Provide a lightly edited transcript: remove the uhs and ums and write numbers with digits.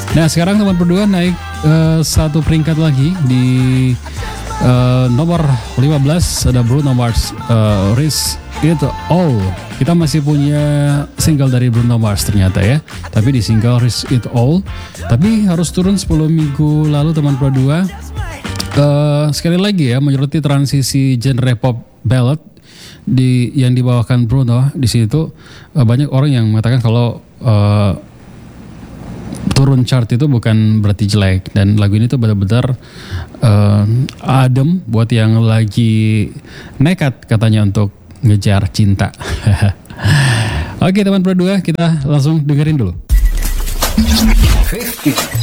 Nah sekarang teman berdua naik satu peringkat lagi di nomor 15 ada Bruno Mars, Risk It All. Kita masih punya single dari Bruno Mars ternyata ya, tapi di single Risk It All. Tapi harus turun 10 minggu lalu teman berdua. Sekali lagi ya, menyoroti transisi genre pop ballad yang dibawakan Bruno di situ. Banyak orang yang mengatakan kalau turun chart itu bukan berarti jelek, dan lagu ini tuh benar-benar adem buat yang lagi nekat katanya untuk ngejar cinta. Oke teman berdua, kita langsung dengerin dulu. 50